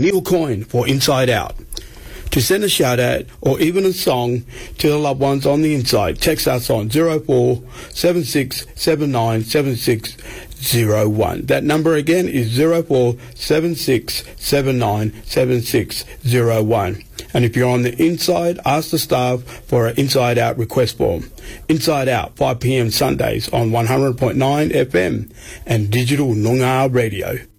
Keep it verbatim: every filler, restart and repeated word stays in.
Neil Coyne for Inside Out. To send a shout-out or even a song to the loved ones on the inside, text us on zero four seven six seven nine seven six zero one. That number again is zero four seven six seven nine seven six zero one. And if you're on the inside, ask the staff for an Inside Out request form. Inside Out, five p.m. Sundays on one hundred point nine F M and Digital Noongar Radio.